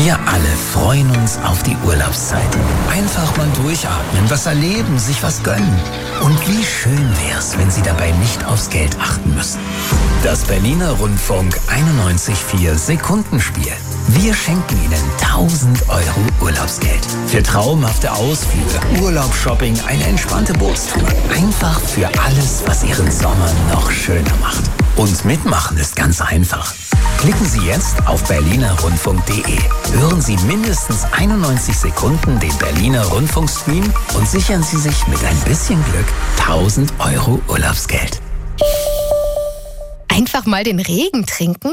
Wir alle freuen uns auf die Urlaubszeit. Einfach mal durchatmen, was erleben, sich was gönnen. Und wie schön wär's, wenn Sie dabei nicht aufs Geld achten müssen. Das Berliner Rundfunk 91.4 Sekundenspiel. Wir schenken Ihnen 1.000 Euro Urlaubsgeld. Für traumhafte Ausflüge, Urlaubsshopping, eine entspannte Bootstour. Einfach für alles, was Ihren Sommer noch schöner macht. Und mitmachen ist ganz einfach. Klicken Sie jetzt auf berlinerrundfunk.de. Hören Sie mindestens 91 Sekunden den Berliner Rundfunkstream und sichern Sie sich mit ein bisschen Glück 1.000 Euro Urlaubsgeld. Einfach mal den Regen trinken?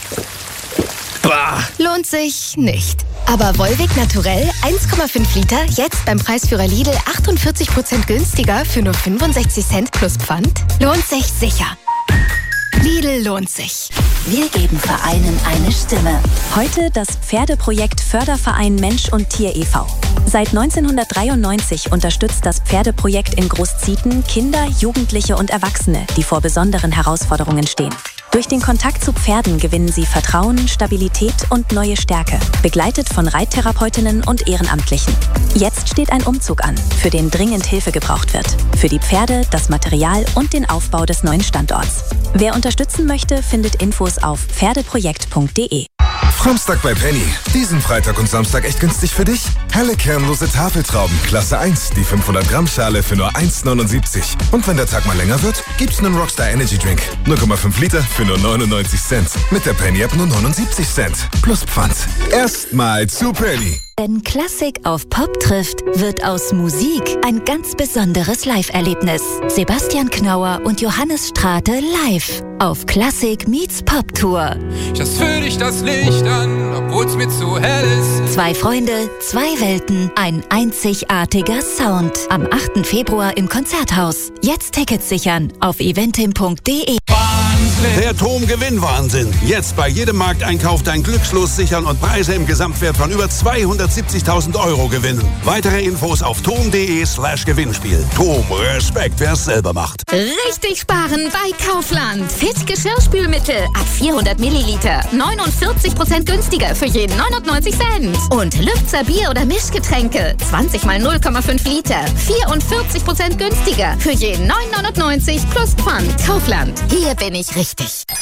Bah. Lohnt sich nicht. Aber Volvic Naturell 1,5 Liter, jetzt beim Preisführer Lidl 48% günstiger für nur 65 Cent plus Pfand? Lohnt sich sicher. Lidl lohnt sich. Wir geben Vereinen eine Stimme. Heute das Pferdeprojekt Förderverein Mensch und Tier e.V. Seit 1993 unterstützt das Pferdeprojekt in Großzieten Kinder, Jugendliche und Erwachsene, die vor besonderen Herausforderungen stehen. Durch den Kontakt zu Pferden gewinnen sie Vertrauen, Stabilität und neue Stärke, begleitet von Reittherapeutinnen und Ehrenamtlichen. Jetzt steht ein Umzug an, für den dringend Hilfe gebraucht wird. Für die Pferde, das Material und den Aufbau des neuen Standorts. Wer unterstützen möchte, findet Infos auf pferdeprojekt.de. Samstag bei Penny. Diesen Freitag und Samstag echt günstig für dich? Helle kernlose Tafeltrauben, Klasse 1, die 500-Gramm-Schale für nur 1,79. Und wenn der Tag mal länger wird, gibt's einen Rockstar Energy Drink. 0,5 Liter für nur 99 Cent. Mit der Penny-App nur 79 Cent. Plus Pfand. Erstmal zu Penny. Wenn Klassik auf Pop trifft, wird aus Musik ein ganz besonderes Live-Erlebnis. Sebastian Knauer und Johannes Strate live auf Klassik meets Pop Tour. Just für dich das Licht an, obwohl's mir zu hell ist. 2 Freunde, 2 Welten, ein einzigartiger Sound. Am 8. Februar im Konzerthaus. Jetzt Tickets sichern auf eventim.de. Der TOM-Gewinn-Wahnsinn. Jetzt bei jedem Markteinkauf dein Glückslos sichern und Preise im Gesamtwert von über 270.000 Euro gewinnen. Weitere Infos auf tom.de/Gewinnspiel. TOM, Respekt, wer es selber macht. Richtig sparen bei Kaufland. Fit Geschirrspülmittel ab 400 Milliliter. 49% günstiger für jeden 99 Cent. Und Lübzer Bier- oder Mischgetränke. 20 mal 0,5 Liter. 44% günstiger für jeden 9,99 plus Pfand. Kaufland. Hier bin ich richtig.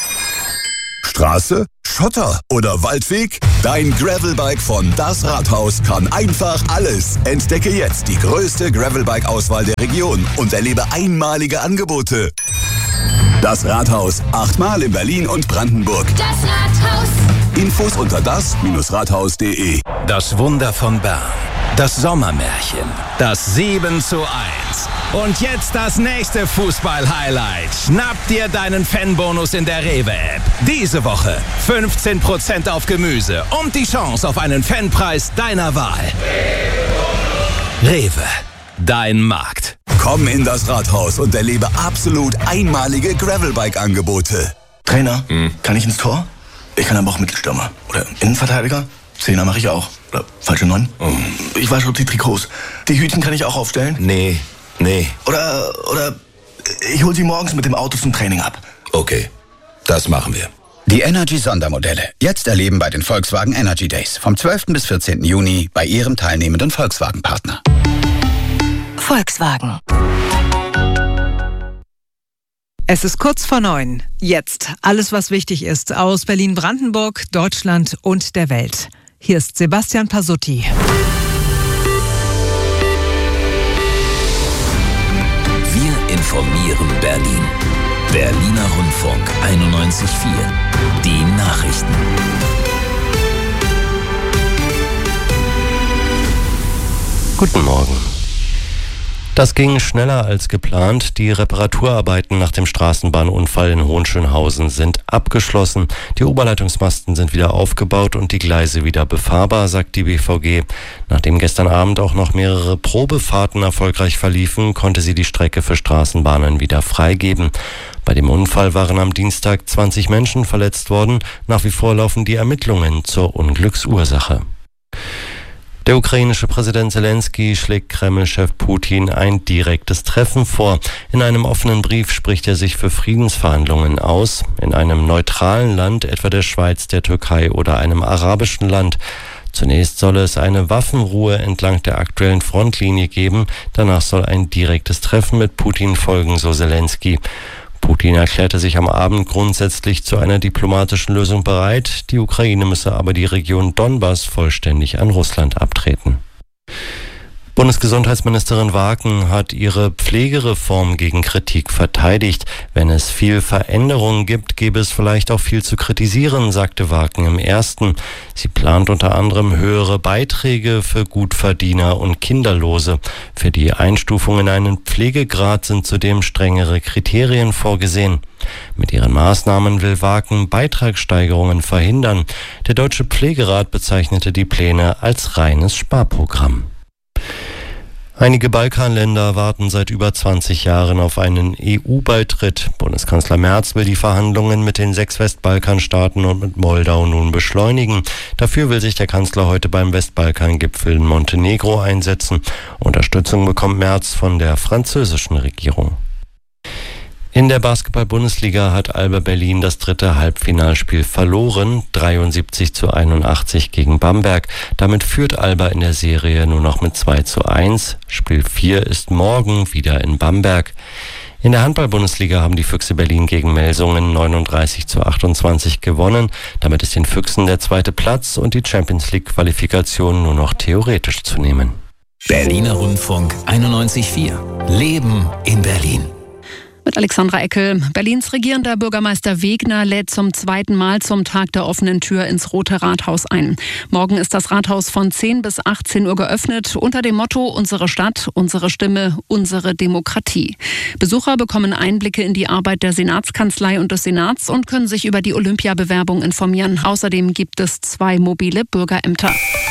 Straße, Schotter oder Waldweg? Dein Gravelbike von Das Rathaus kann einfach alles. Entdecke jetzt die größte Gravelbike-Auswahl der Region und erlebe einmalige Angebote. Das Rathaus, 8-mal in Berlin und Brandenburg. Das Rathaus. Infos unter das-rathaus.de. Das Wunder von Bern. Das Sommermärchen. Das 7:1. Und jetzt das nächste Fußball-Highlight. Schnapp dir deinen Fanbonus in der Rewe-App. Diese Woche 15% auf Gemüse und die Chance auf einen Fanpreis deiner Wahl. Rewe, dein Markt. Komm in das Rathaus und erlebe absolut einmalige Gravelbike-Angebote. Trainer, kann ich ins Tor? Ich kann aber auch Mittelstürmer. Oder Innenverteidiger? Zehner mache ich auch. Oder falsche 9? Ich wasche die Trikots. Die Hütchen kann ich auch aufstellen? Nee. Oder ich hol sie morgens mit dem Auto zum Training ab. Okay, das machen wir. Die Energy-Sondermodelle. Jetzt erleben bei den Volkswagen Energy Days. Vom 12. bis 14. Juni bei Ihrem teilnehmenden Volkswagen-Partner. Volkswagen. Es ist kurz vor 9. Jetzt alles, was wichtig ist aus Berlin-Brandenburg, Deutschland und der Welt. Hier ist Sebastian Pasutti. Wir informieren Berlin. Berliner Rundfunk 91.4. Die Nachrichten. Guten Morgen. Das ging schneller als geplant. Die Reparaturarbeiten nach dem Straßenbahnunfall in Hohenschönhausen sind abgeschlossen. Die Oberleitungsmasten sind wieder aufgebaut und die Gleise wieder befahrbar, sagt die BVG. Nachdem gestern Abend auch noch mehrere Probefahrten erfolgreich verliefen, konnte sie die Strecke für Straßenbahnen wieder freigeben. Bei dem Unfall waren am Dienstag 20 Menschen verletzt worden. Nach wie vor laufen die Ermittlungen zur Unglücksursache. Der ukrainische Präsident Zelensky schlägt Kreml-Chef Putin ein direktes Treffen vor. In einem offenen Brief spricht er sich für Friedensverhandlungen aus. In einem neutralen Land, etwa der Schweiz, der Türkei oder einem arabischen Land. Zunächst soll es eine Waffenruhe entlang der aktuellen Frontlinie geben. Danach soll ein direktes Treffen mit Putin folgen, so Zelensky. Putin erklärte sich am Abend grundsätzlich zu einer diplomatischen Lösung bereit. Die Ukraine müsse aber die Region Donbass vollständig an Russland abtreten. Bundesgesundheitsministerin Waken hat ihre Pflegereform gegen Kritik verteidigt. Wenn es viel Veränderungen gibt, gäbe es vielleicht auch viel zu kritisieren, sagte Waken im Ersten. Sie plant unter anderem höhere Beiträge für Gutverdiener und Kinderlose. Für die Einstufung in einen Pflegegrad sind zudem strengere Kriterien vorgesehen. Mit ihren Maßnahmen will Waken Beitragssteigerungen verhindern. Der Deutsche Pflegerat bezeichnete die Pläne als reines Sparprogramm. Einige Balkanländer warten seit über 20 Jahren auf einen EU-Beitritt. Bundeskanzler Merz will die Verhandlungen mit den 6 Westbalkanstaaten und mit Moldau nun beschleunigen. Dafür will sich der Kanzler heute beim Westbalkan-Gipfel in Montenegro einsetzen. Unterstützung bekommt Merz von der französischen Regierung. In der Basketball-Bundesliga hat Alba Berlin das 3. Halbfinalspiel verloren, 73-81 gegen Bamberg. Damit führt Alba in der Serie nur noch mit 2-1. Spiel 4 ist morgen wieder in Bamberg. In der Handball-Bundesliga haben die Füchse Berlin gegen Melsungen 39-28 gewonnen. Damit ist den Füchsen der 2. Platz und die Champions-League-Qualifikation nur noch theoretisch zu nehmen. Berliner Rundfunk 91.4. Leben in Berlin. Mit Alexandra Eckel. Berlins regierender Bürgermeister Wegner lädt zum 2. Mal zum Tag der offenen Tür ins Rote Rathaus ein. Morgen ist das Rathaus von 10 bis 18 Uhr geöffnet unter dem Motto Unsere Stadt, unsere Stimme, unsere Demokratie. Besucher bekommen Einblicke in die Arbeit der Senatskanzlei und des Senats und können sich über die Olympiabewerbung informieren. Außerdem gibt es 2 mobile Bürgerämter.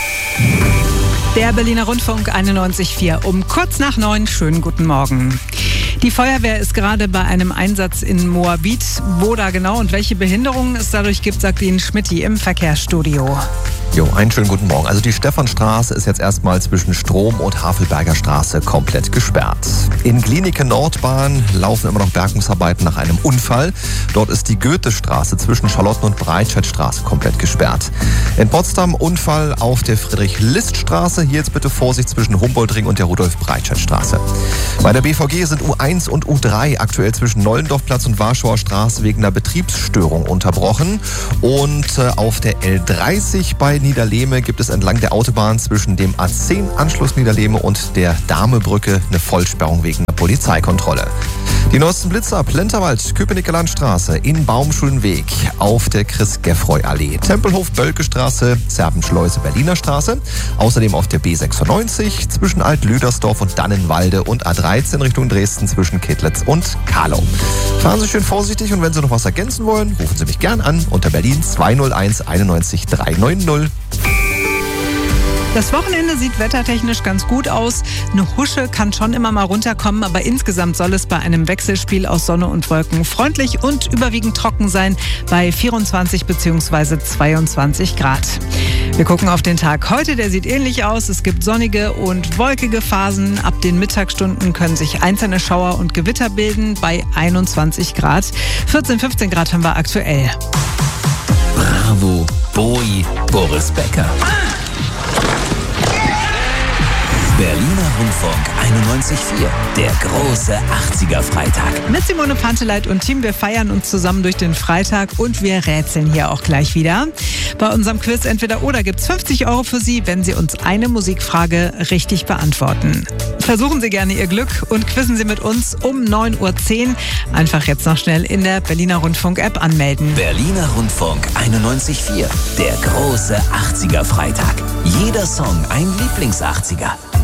Der Berliner Rundfunk 91.4 um kurz nach 9. Schönen guten Morgen. Die Feuerwehr ist gerade bei einem Einsatz in Moabit. Wo da genau und welche Behinderungen es dadurch gibt, sagt Ihnen Schmitty im Verkehrsstudio. Jo, einen schönen guten Morgen. Also die Stephanstraße ist jetzt erstmal zwischen Strom und Havelberger Straße komplett gesperrt. In Glienicke Nordbahn laufen immer noch Bergungsarbeiten nach einem Unfall. Dort ist die Goethestraße zwischen Charlotten- und Breitscheidstraße komplett gesperrt. In Potsdam Unfall auf der Friedrich-List-Straße. Hier jetzt bitte Vorsicht zwischen Humboldtring und der Rudolf-Breitscheid-Straße. Bei der BVG sind U1 und U3 aktuell zwischen Nollendorfplatz und Warschauer Straße wegen einer Betriebsstörung unterbrochen. Und auf der L30 bei Niederlehme gibt es entlang der Autobahn zwischen dem A10-Anschluss Niederlehme und der Damebrücke eine Vollsperrung wegen der Polizeikontrolle. Die neuesten Blitzer, Plenterwald, Köpenicker Landstraße, in Baumschulenweg, auf der Chris-Geffroy-Allee, Tempelhof, Bölkestraße, Serbenschleuse, Berliner Straße, außerdem auf der B96 zwischen Alt-Lüdersdorf und Dannenwalde und A13 Richtung Dresden zwischen Kittlitz und Karlau. Fahren Sie schön vorsichtig und wenn Sie noch was ergänzen wollen, rufen Sie mich gern an unter Berlin 201 91 390. Das Wochenende sieht wettertechnisch ganz gut aus. Eine Husche kann schon immer mal runterkommen, aber insgesamt soll es bei einem Wechselspiel aus Sonne und Wolken freundlich und überwiegend trocken sein bei 24 bzw. 22 Grad. Wir gucken auf den Tag heute, der sieht ähnlich aus. Es gibt sonnige und wolkige Phasen. Ab den Mittagsstunden können sich einzelne Schauer und Gewitter bilden bei 21 Grad. 14, 15 Grad haben wir aktuell. Bravo, Bowie, Boris Becker. Berliner Rundfunk 91.4, der große 80er-Freitag. Mit Simone Panteleit und Team, wir feiern uns zusammen durch den Freitag und wir rätseln hier auch gleich wieder. Bei unserem Quiz Entweder-Oder gibt es 50 € für Sie, wenn Sie uns eine Musikfrage richtig beantworten. Versuchen Sie gerne Ihr Glück und quizzen Sie mit uns um 9:10 Uhr. Einfach jetzt noch schnell in der Berliner Rundfunk-App anmelden. Berliner Rundfunk 91.4, der große 80er-Freitag. Jeder Song ein Lieblings-80er.